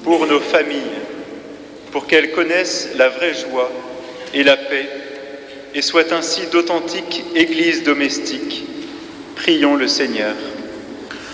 pour nos familles, pour qu'elles connaissent la vraie joie et la paix et soient ainsi d'authentiques églises domestiques. Prions le Seigneur.